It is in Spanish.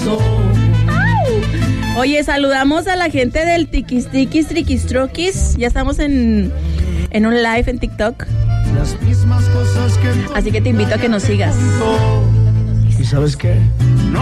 Oye, saludamos a la gente del Tiquis Tiquis Triquistroquis. Ya estamos en un live en TikTok. Las mismas cosas que así que te invito a que nos sigas. ¿Y sabes qué?